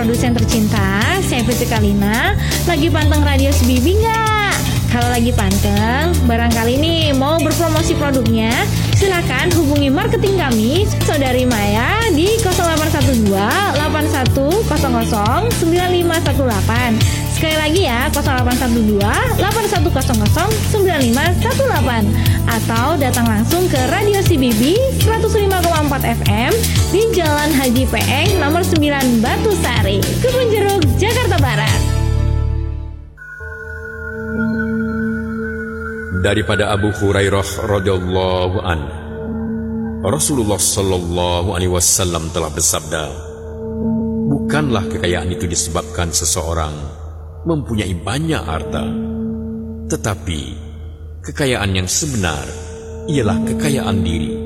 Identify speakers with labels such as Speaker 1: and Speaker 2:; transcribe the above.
Speaker 1: produsen tercinta, saya Fitri Kalina. Lagi panteng radio Sebibi nggak? Kalau lagi panteng, barangkali nih mau berpromosi produknya, silakan hubungi marketing kami, Saudari Maya di 0812 8100 9518. Sekali lagi ya, 0812 8100 9518. Atau datang langsung ke Radio CBB 105,4 FM di Jalan Haji Peeng nomor 9 Batu Sari, Kebonjeruk, Jakarta Barat.
Speaker 2: Daripada Abu Hurairah radhiyallahu anhu, Rasulullah sallallahu alaihi wasallam telah bersabda, bukanlah kekayaan itu disebabkan seseorang mempunyai banyak harta, tetapi kekayaan yang sebenar ialah kekayaan diri.